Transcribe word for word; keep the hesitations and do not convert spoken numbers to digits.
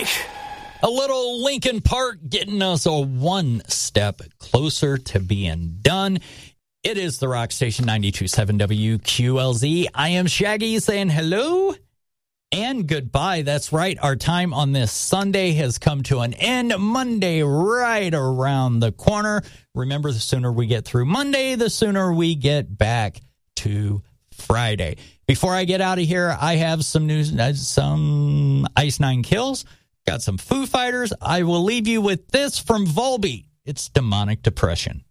break. A little Linkin Park getting us a one step closer to being done. It is the Rock Station ninety-two point seven W Q L Z. I am Shaggy saying hello and goodbye. That's right. Our time on this Sunday has come to an end. Monday right around the corner. Remember, the sooner we get through Monday, the sooner we get back to Friday. Before I get out of here, I have some news, some Ice Nine Kills, got some Foo Fighters. I will leave you with this from Volbeat. It's Demonic Depression.